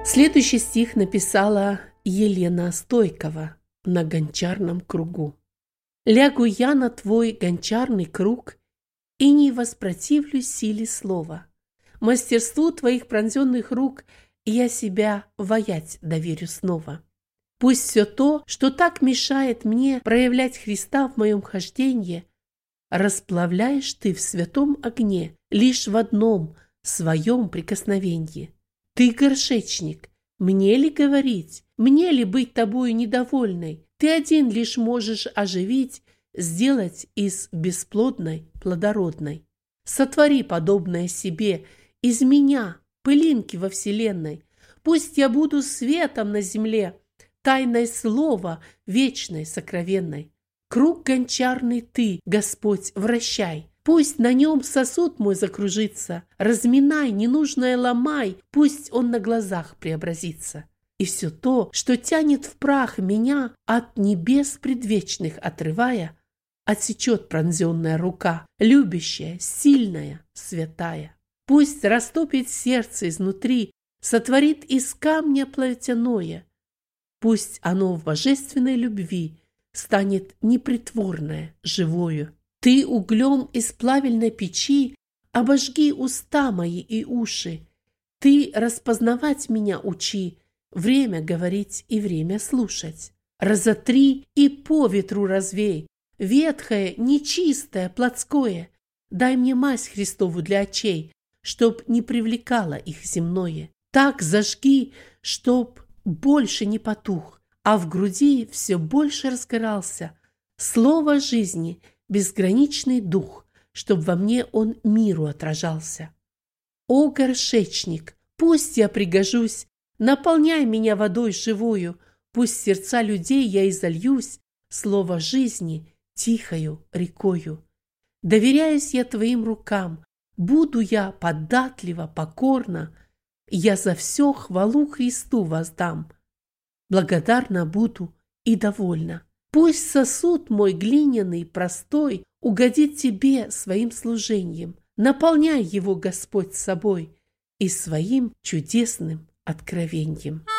Следующий стих написала Елена Стойкова на гончарном кругу. «Лягу я на твой гончарный круг и не воспротивлюсь силе слова. Мастерству твоих пронзенных рук я себя воять доверю снова. Пусть все то, что так мешает мне проявлять Христа в моем хождении, расплавляешь ты в святом огне лишь в одном своем прикосновении. Ты горшечник, мне ли говорить, мне ли быть тобою недовольной? Ты один лишь можешь оживить, сделать из бесплодной плодородной. Сотвори подобное себе, из меня, пылинки во вселенной. Пусть я буду светом на земле, тайной слова вечной сокровенной. Круг гончарный ты, Господь, вращай. Пусть на нем сосуд мой закружится, разминай, ненужное ломай, пусть он на глазах преобразится. И все то, что тянет в прах меня, от небес предвечных отрывая, отсечет пронзенная рука, любящая, сильная, святая. Пусть растопит сердце изнутри, сотворит из камня плотяное. Пусть оно в божественной любви станет непритворное, живою. Ты углем из плавильной печи обожги уста мои и уши. Ты распознавать меня учи, время говорить и время слушать. Разотри и по ветру развей, ветхое, нечистое, плотское. Дай мне мазь Христову для очей, чтоб не привлекало их земное. Так зажги, чтоб больше не потух, а в груди все больше разгорался слово жизни, безграничный дух, чтоб во мне он миру отражался. О, горшечник, пусть я пригожусь, наполняй меня водой живою, пусть в сердца людей я изольюсь, слово жизни тихою рекою. Доверяюсь я твоим рукам, буду я податлива, покорна, я за все хвалу Христу воздам. Благодарна буду и довольна. Пусть сосуд мой глиняный, простой, угодит тебе своим служением. Наполняй его, Господь, собой и своим чудесным откровением.